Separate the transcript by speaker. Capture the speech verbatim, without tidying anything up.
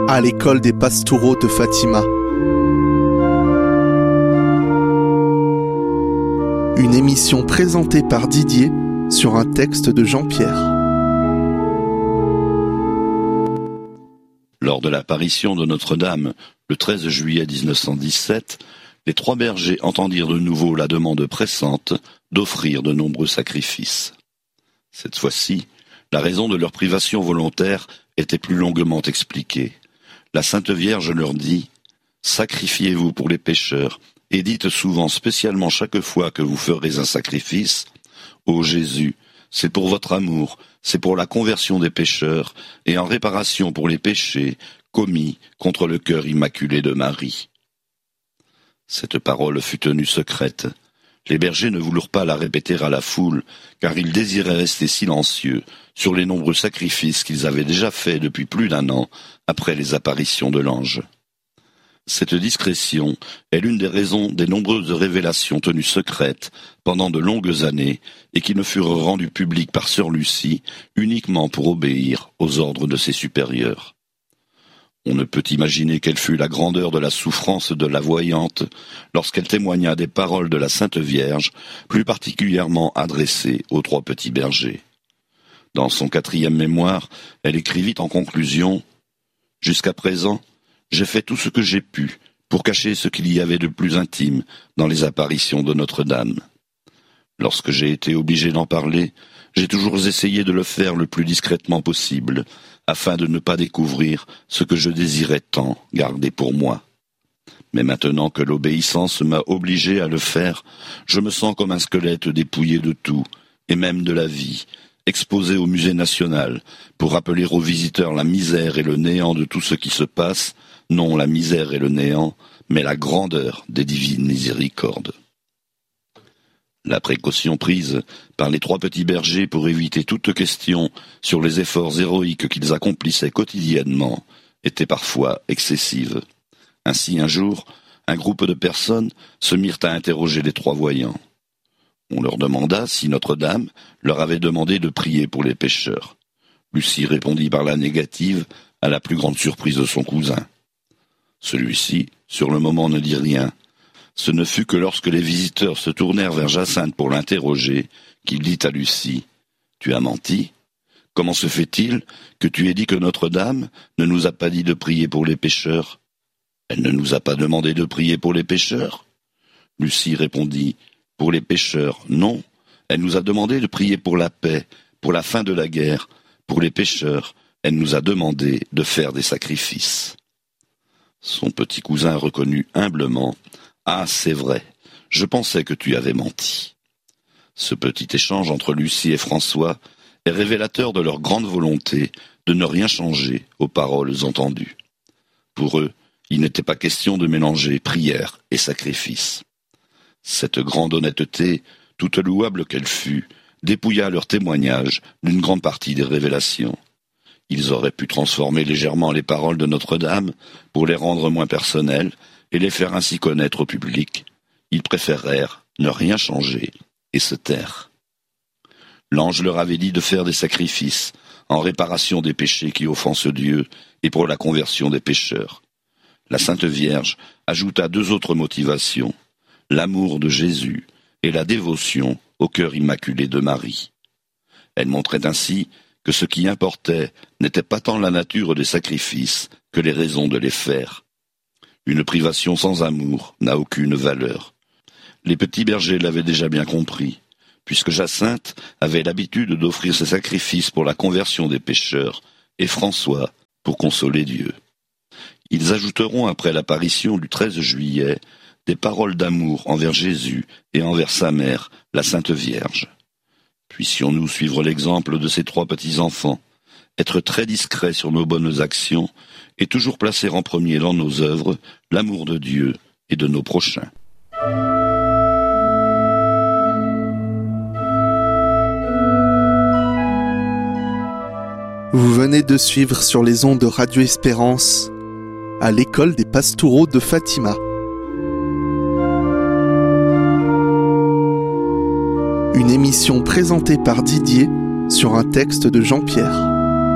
Speaker 1: à l'école des Pastoureaux de Fatima. Une émission présentée par Didier sur un texte de Jean-Pierre.
Speaker 2: Lors de l'apparition de Notre-Dame, le treize juillet mille neuf cent dix-sept, les trois bergers entendirent de nouveau la demande pressante d'offrir de nombreux sacrifices. Cette fois-ci, la raison de leur privation volontaire était plus longuement expliquée. La Sainte Vierge leur dit « Sacrifiez-vous pour les pécheurs, et dites souvent, spécialement chaque fois que vous ferez un sacrifice, « Ô Jésus, c'est pour votre amour, c'est pour la conversion des pécheurs, et en réparation pour les péchés commis contre le cœur immaculé de Marie. » Cette parole fut tenue secrète. Les bergers ne voulurent pas la répéter à la foule, car ils désiraient rester silencieux sur les nombreux sacrifices qu'ils avaient déjà faits depuis plus d'un an après les apparitions de l'ange. Cette discrétion est l'une des raisons des nombreuses révélations tenues secrètes pendant de longues années et qui ne furent rendues publiques par sœur Lucie uniquement pour obéir aux ordres de ses supérieurs. On ne peut imaginer quelle fut la grandeur de la souffrance de la voyante lorsqu'elle témoigna des paroles de la Sainte Vierge, plus particulièrement adressées aux trois petits bergers. Dans son quatrième mémoire, elle écrivit en conclusion « Jusqu'à présent, j'ai fait tout ce que j'ai pu pour cacher ce qu'il y avait de plus intime dans les apparitions de Notre-Dame. Lorsque j'ai été obligé d'en parler, j'ai toujours essayé de le faire le plus discrètement possible, afin de ne pas découvrir ce que je désirais tant garder pour moi. Mais maintenant que l'obéissance m'a obligé à le faire, je me sens comme un squelette dépouillé de tout, et même de la vie, exposé au musée national, pour rappeler aux visiteurs la misère et le néant de tout ce qui se passe, non la misère et le néant, mais la grandeur des divines miséricordes. » La précaution prise par les trois petits bergers pour éviter toute question sur les efforts héroïques qu'ils accomplissaient quotidiennement était parfois excessive. Ainsi, un jour, un groupe de personnes se mirent à interroger les trois voyants. On leur demanda si Notre-Dame leur avait demandé de prier pour les pécheurs. Lucie répondit par la négative, à la plus grande surprise de son cousin. Celui-ci, sur le moment, ne dit rien. Ce ne fut que lorsque les visiteurs se tournèrent vers Jacinthe pour l'interroger, qu'il dit à Lucie « Tu as menti ? Comment se fait-il que tu aies dit que Notre-Dame ne nous a pas dit de prier pour les pécheurs ? Elle ne nous a pas demandé de prier pour les pécheurs ?» Lucie répondit « Pour les pécheurs, non. Elle nous a demandé de prier pour la paix, pour la fin de la guerre. Pour les pécheurs, elle nous a demandé de faire des sacrifices. » Son petit cousin reconnut humblement « Ah, c'est vrai, je pensais que tu avais menti. » Ce petit échange entre Lucie et François est révélateur de leur grande volonté de ne rien changer aux paroles entendues. Pour eux, il n'était pas question de mélanger prière et sacrifice. Cette grande honnêteté, toute louable qu'elle fût, dépouilla leur témoignage d'une grande partie des révélations. Ils auraient pu transformer légèrement les paroles de Notre-Dame pour les rendre moins personnelles et les faire ainsi connaître au public. Ils préférèrent ne rien changer et se taire. L'ange leur avait dit de faire des sacrifices en réparation des péchés qui offensent Dieu et pour la conversion des pécheurs. La Sainte Vierge ajouta deux autres motivations, l'amour de Jésus et la dévotion au cœur immaculé de Marie. Elle montrait ainsi que ce qui importait n'était pas tant la nature des sacrifices que les raisons de les faire. Une privation sans amour n'a aucune valeur. Les petits bergers l'avaient déjà bien compris, puisque Jacinthe avait l'habitude d'offrir ses sacrifices pour la conversion des pécheurs, et François pour consoler Dieu. Ils ajouteront après l'apparition du treize juillet des paroles d'amour envers Jésus et envers sa mère, la Sainte Vierge. Puissions-nous suivre l'exemple de ces trois petits-enfants, être très discrets sur nos bonnes actions et toujours placer en premier dans nos œuvres l'amour de Dieu et de nos prochains.
Speaker 1: Vous venez de suivre sur les ondes de Radio Espérance à l'école des Pastoureaux de Fatima. Une émission présentée par Didier sur un texte de Jean-Pierre.